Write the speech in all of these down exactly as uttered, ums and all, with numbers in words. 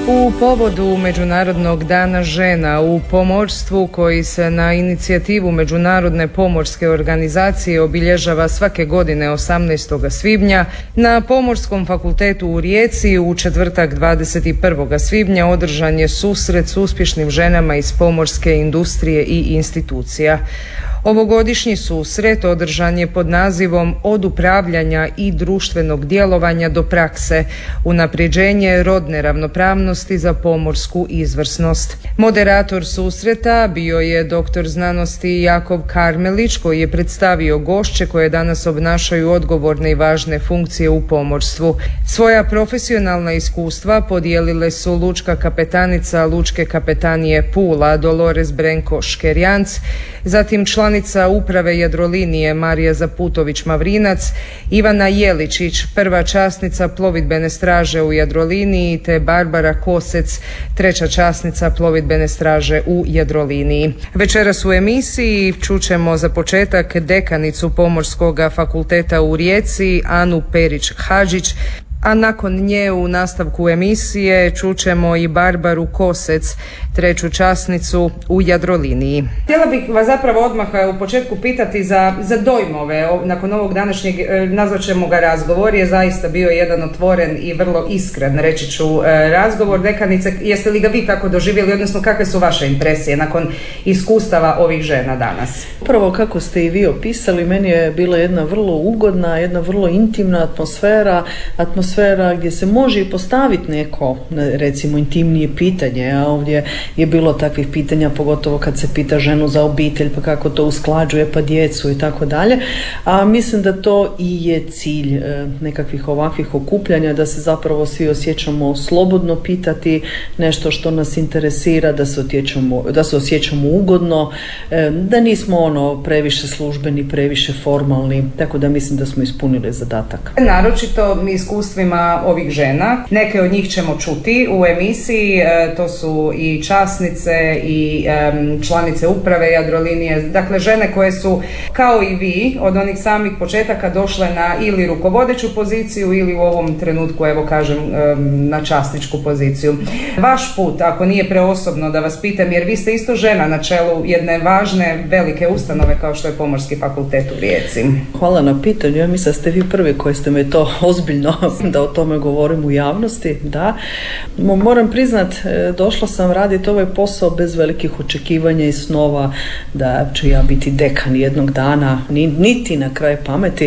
U povodu Međunarodnog dana žena u pomorstvu, koji se na inicijativu Međunarodne pomorske organizacije obilježava svake godine osamnaestog svibnja, na Pomorskom fakultetu u Rijeci u četvrtak dvadeset prvog svibnja održan je susret s uspješnim ženama iz pomorske industrije i institucija. Ovogodišnji susret održan je pod nazivom Od upravljanja i društvenog djelovanja do prakse, unapređenje rodne ravnopravnosti za pomorsku izvrsnost. Moderator susreta bio je doktor znanosti Jakov Karmelić, koji je predstavio gošće koje danas obnašaju odgovorne i važne funkcije u pomorstvu. Svoja profesionalna iskustva podijelile su lučka kapetanica Lučke kapetanije Pula Dolores Brenko Škerjanc, zatim članica uprave Jadrolinije Marija Zaputović-Mavrinac, Ivana Jeličić, prva časnica plovidbene straže u Jadroliniji, te Barbara Kosec, treća časnica plovidbene straže u Jadroliniji. Večeras u emisiji čućemo za početak dekanicu Pomorskog fakulteta u Rijeci Anu Perić-Hadžić, a nakon nje u nastavku emisije čućemo i Barbaru Kosec, treću časnicu u Jadroliniji. Htjela bih vas zapravo odmah u početku pitati za, za dojmove. Nakon ovog današnjeg, nazvat ćemo ga razgovor, je zaista bio jedan otvoren i vrlo iskren, reći ću, razgovor. Dekanice, jeste li ga vi tako doživjeli, odnosno kakve su vaše impresije nakon iskustava ovih žena danas? Prvo, kako ste i vi opisali, meni je bila jedna vrlo ugodna, jedna vrlo intimna atmosfera, atmosfera Sfera gdje se može i postaviti neko, recimo, intimnije pitanje, a ovdje je bilo takvih pitanja, pogotovo kad se pita ženu za obitelj, pa kako to usklađuje, pa djecu i tako dalje. A mislim da to i je cilj nekakvih ovakvih okupljanja, da se zapravo svi osjećamo slobodno pitati nešto što nas interesira, da se osjećamo, da se osjećamo ugodno, da nismo ono previše službeni, previše formalni, tako da mislim da smo ispunili zadatak. Naročito mi iskustvima ovih žena. Neke od njih ćemo čuti u emisiji, e, to su i časnice i e, članice uprave Jadrolinije, dakle žene koje su kao i vi od onih samih početaka došle na ili rukovodeću poziciju ili u ovom trenutku, evo kažem, e, na časničku poziciju. Vaš put, ako nije preosobno da vas pitam, jer vi ste isto žena na čelu jedne važne velike ustanove kao što je Pomorski fakultet u Rijeci. Hvala na pitanju. Ja mislim da ste vi prvi koji ste me to ozbiljno da o tome govorim u javnosti, da. Moram priznat, došla sam raditi ovaj posao bez velikih očekivanja i snova da ću ja biti dekan jednog dana, niti na kraj pameti.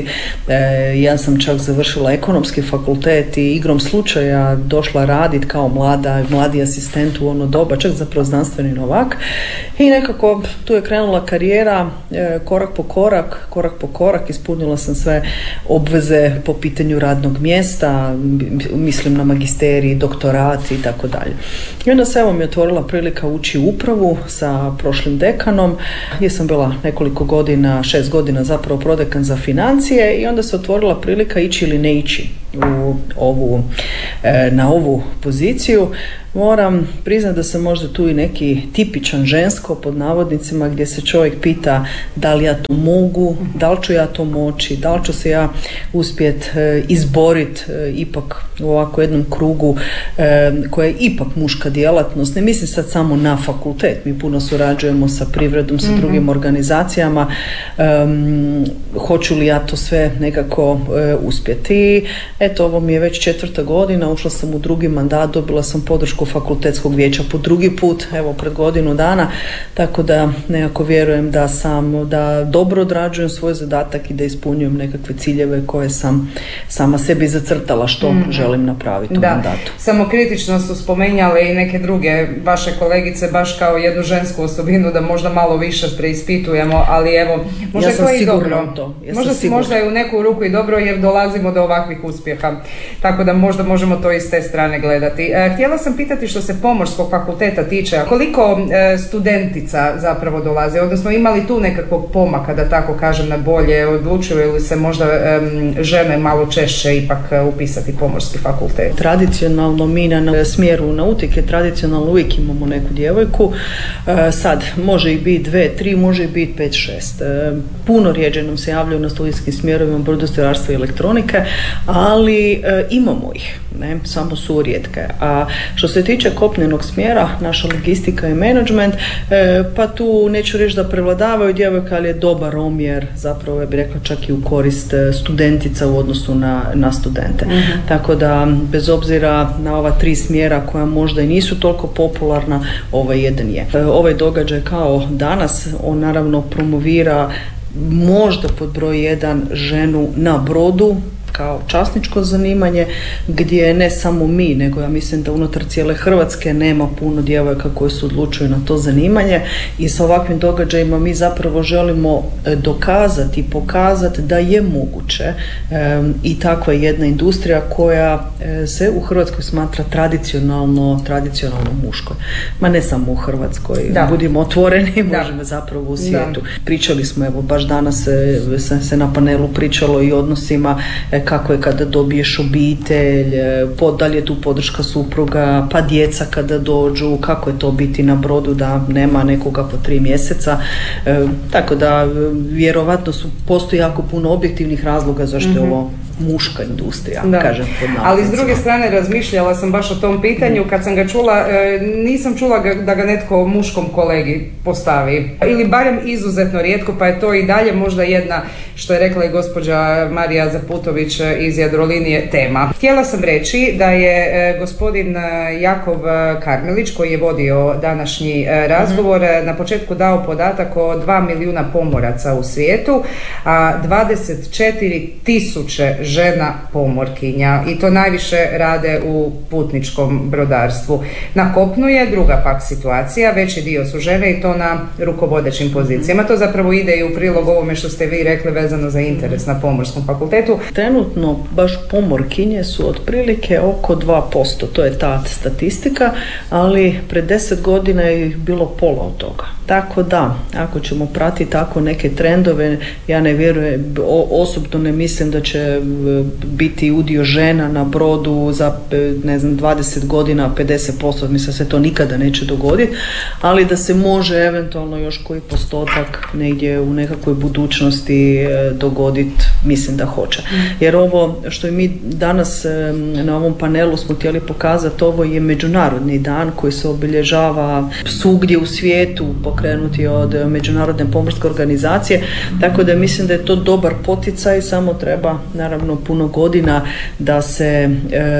Ja sam čak završila ekonomski fakultet i igrom slučaja došla raditi kao mlada, mladi asistent u ono doba, čak zapravo znanstveni novak, i nekako tu je krenula karijera, korak po korak, korak po korak, ispunila sam sve obveze po pitanju radnog mjesta, mislim na magisterij, doktorat i tako dalje. I onda se evo mi otvorila prilika ući u upravu sa prošlim dekanom, gdje sam bila nekoliko godina, šest godina zapravo prodekan za financije, i onda se otvorila prilika ići ili ne ići u ovu, na ovu poziciju. Moram priznati da sam možda tu i neki tipičan žensko, pod navodnicima, gdje se čovjek pita da li ja to mogu, da li ću ja to moći, da li ću se ja uspjet izboriti ipak u ovako jednom krugu koja je ipak muška djelatnost. Ne mislim sad samo na fakultet, mi puno surađujemo sa privredom, sa mm-hmm. drugim organizacijama. Um, hoću li ja to sve nekako uh, uspjeti? I eto, ovo mi je već četvrta godina, ušla sam u drugi mandat, dobila sam podršku fakultetskog vijeća po drugi put, evo pred godinu dana, tako da nekako vjerujem da sam, da dobro odrađujem svoj zadatak i da ispunjujem nekakve ciljeve koje sam sama sebi zacrtala što mm. želim napraviti u da. mandatu. Samo kritično su spomenjale i neke druge vaše kolegice, baš kao jednu žensku osobinu, da možda malo više preispitujemo, ali evo, možda ja je to i dobro. To. Ja možda, možda je u neku ruku i dobro, jer dolazimo do ovakvih uspjeha, tako da možda možemo to iz te strane gledati. E, htjela sam pitati što se Pomorskog fakulteta tiče, koliko e, studentica zapravo dolaze, odnosno ima li tu nekakvog pomaka, da tako kažem, na bolje, odlučuju li se možda e, žene malo češće ipak upisati Pomorski fakultet? Tradicionalno mi na smjeru nautike, tradicionalno uvijek imamo neku djevojku, e, sad može i biti dve, tri, može i biti pet, šest. E, puno rijeđe nam se javljaju na studijskim smjerovima brodostrojarstva i elektronike, ali ali e, imamo ih, ne, samo su rijetke. A što se tiče kopnenog smjera, naša logistika i menadžment, e, pa tu neću reći da prevladavaju djevojke, ali je dobar omjer, zapravo ja bih rekla čak i u korist studentica u odnosu na, na studente. Mm-hmm. Tako da, bez obzira na ova tri smjera koja možda i nisu toliko popularna, ovaj jedan je. E, ovaj događaj kao danas, on naravno promovira možda pod broj jedan ženu na brodu kao časničko zanimanje, gdje ne samo mi, nego ja mislim da unutar cijele Hrvatske nema puno djevojaka koji se odlučuju na to zanimanje, i sa ovakvim događajima mi zapravo želimo dokazati i pokazati da je moguće e, i takva jedna industrija koja e, se u Hrvatskoj smatra tradicionalno, tradicionalno muškoj. Ma ne samo u Hrvatskoj, da. Budimo otvoreni, da. Možemo zapravo u svijetu. Da. Pričali smo, evo baš danas se, se na panelu pričalo i odnosima e, kako je kada dobiješ obitelj, da li je tu podrška supruga, pa djeca kada dođu, kako je to biti na brodu da nema nekoga po tri mjeseca. E, tako da vjerovatno su, postoji jako puno objektivnih razloga zašto je mm-hmm. ovo muška industrija, da. Kažem pod navodnicima. Ali s druge strane razmišljala sam baš o tom pitanju, kad sam ga čula, e, nisam čula ga, da ga netko muškom kolegi postavi. Ili barem izuzetno rijetko, pa je to i dalje možda jedna, što je rekla i gospođa Marija Zaputović iz Jadrolinije, tema. Htjela sam reći da je e, gospodin Jakov Karmelić, koji je vodio današnji e, razgovor, mm-hmm. na početku dao podatak o dva milijuna pomoraca u svijetu, a dvadeset četiri tisuće žena pomorkinja, i to najviše rade u putničkom brodarstvu. Na kopnu je druga pak situacija, veći dio su žene i to na rukovodećim pozicijama. To zapravo ide i u prilog ovome što ste vi rekli vezano za interes na Pomorskom fakultetu. Trenutno baš pomorkinje su otprilike oko dva posto, to je ta statistika, ali pred deset godina je bilo pola od toga. Tako da, ako ćemo pratiti tako neke trendove, ja ne vjerujem, osobno ne mislim da će biti udio žena na brodu za, ne znam, dvadeset godina, pedeset posto, mislim se to nikada neće dogoditi, ali da se može eventualno još koji postotak negdje u nekakvoj budućnosti dogoditi, mislim da hoće. Jer ovo što i mi danas na ovom panelu smo htjeli pokazati, ovo je međunarodni dan koji se obilježava svugdje u svijetu, pokrenuti od Međunarodne pomorske organizacije, tako da mislim da je to dobar poticaj, samo treba naravno puno godina da se e,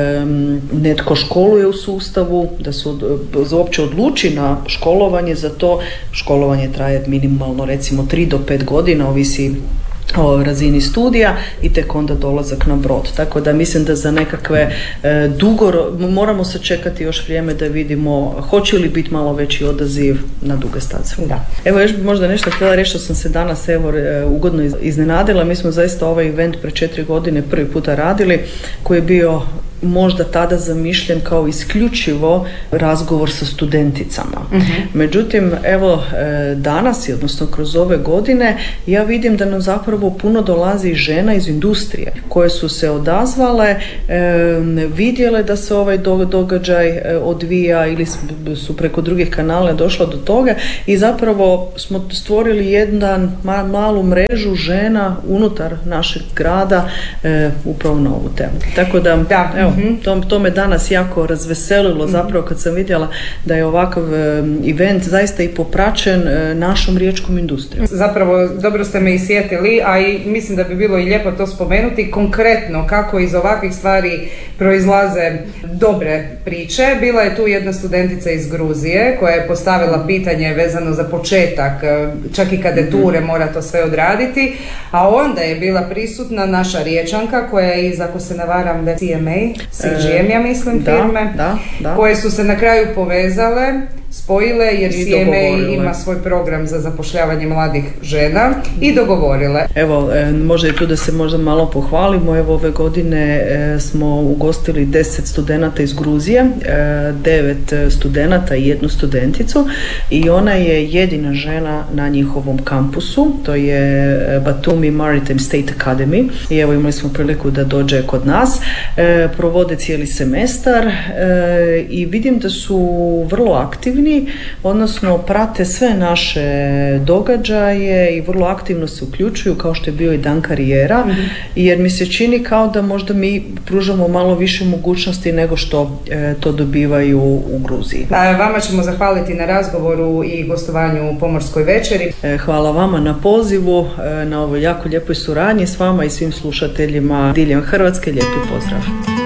netko školuje u sustavu, da se od, uopće odluči na školovanje za to. Školovanje traje minimalno recimo tri do pet godina, ovisi o razini studija, i tek onda dolazak na brod. Tako da mislim da za nekakve e, dugoro, moramo se čekati još vrijeme da vidimo hoće li biti malo veći odaziv na duge staze. Da. Evo još možda nešto htjela reći, što sam se danas evo ugodno iznenadila. Mi smo zaista ovaj event pre četiri godine prvi puta radili, koji je bio možda tada zamišljen kao isključivo razgovor sa studenticama. Uh-huh. Međutim, evo danas, odnosno kroz ove godine, ja vidim da nam zapravo puno dolazi žena iz industrije koje su se odazvale, vidjele da se ovaj događaj odvija ili su preko drugih kanala došla do toga, i zapravo smo stvorili jedan malu mrežu žena unutar našeg grada upravo na ovu temu. Tako da, da. Evo, Mm-hmm. To, to me danas jako razveselilo zapravo kad sam vidjela da je ovakav e, event zaista i popraćen e, našom riječkom industrijom. Zapravo dobro ste me isjetili, a i mislim da bi bilo i lijepo to spomenuti konkretno kako iz ovakvih stvari proizlaze dobre priče. Bila je tu jedna studentica iz Gruzije koja je postavila pitanje vezano za početak, čak i kada ture mora to sve odraditi, a onda je bila prisutna naša Riječanka koja je iz, ako se ne varam, C M A, C G M, ja mislim, da, firme, da, da. koje su se na kraju povezale, spojile, jer C M A ima svoj program za zapošljavanje mladih žena, i dogovorile. Evo, možda i tu da se možda malo pohvalimo. Evo, ove godine smo ugostili deset studenata iz Gruzije, devet studenata i jednu studenticu, i ona je jedina žena na njihovom kampusu, to je Batumi Maritime State Academy, i evo imali smo priliku da dođe kod nas, provode cijeli semestar i vidim da su vrlo aktivni aktivni, odnosno prate sve naše događaje i vrlo aktivno se uključuju, kao što je bio i Dan karijera, mm-hmm. jer mi se čini kao da možda mi pružamo malo više mogućnosti nego što e, to dobivaju u Gruziji. A vama ćemo zahvaliti na razgovoru i gostovanju u Pomorskoj večeri. E, hvala vama na pozivu, e, na ovoj jako lijepoj suradnji s vama i svim slušateljima diljem Hrvatske. Lijepi pozdrav.